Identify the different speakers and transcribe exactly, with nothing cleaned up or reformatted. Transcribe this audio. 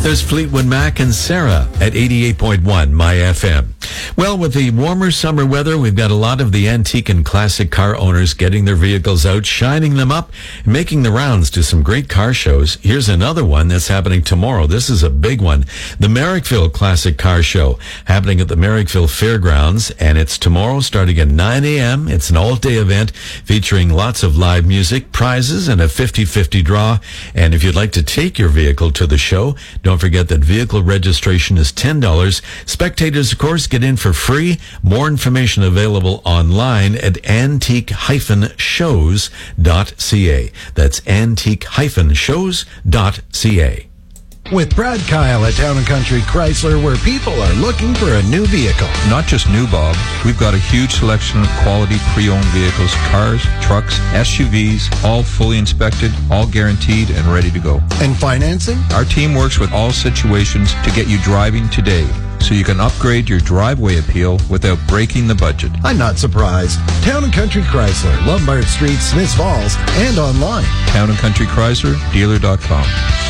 Speaker 1: There's Fleetwood Mac and Sarah at eighty-eight point one My F M. Well, with the warmer summer weather, we've got a lot of the antique and classic car owners getting their vehicles out, shining them up, and making the rounds to some great car shows. Here's another one that's happening tomorrow. This is a big one. The Merrickville Classic Car Show, happening at the Merrickville Fairgrounds, and it's tomorrow starting at nine a.m. It's an all-day event featuring lots of live music, prizes, and a fifty-fifty draw. And if you'd like to take your vehicle to the show, don't forget that vehicle registration is ten dollars. Spectators, of course, get in for free. More information available online at antique dash shows dot c a. That's antique dash shows dot c a.
Speaker 2: With Brad Kyle at Town and Country Chrysler, where people are looking for a new vehicle.
Speaker 3: Not just new, Bob. We've got a huge selection of quality pre-owned vehicles, cars, trucks, S U Vs, all fully inspected, all guaranteed and ready to go.
Speaker 2: And financing?
Speaker 3: Our team works with all situations to get you driving today, so you can upgrade your driveway appeal without breaking the budget.
Speaker 2: I'm not surprised. Town and Country Chrysler, Lombard Street, Smiths Falls, and online.
Speaker 3: Town and Country Chrysler, dealer dot com.